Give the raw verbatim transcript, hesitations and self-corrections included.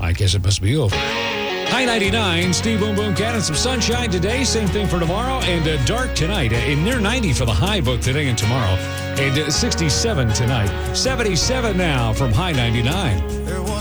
I guess it must be over. High ninety-nine, Steve Boom Boom Cat, and some sunshine today. Same thing for tomorrow, and uh, dark tonight. Uh, near ninety for the high both today and tomorrow, and uh, sixty-seven tonight. seventy-seven now from High ninety-nine.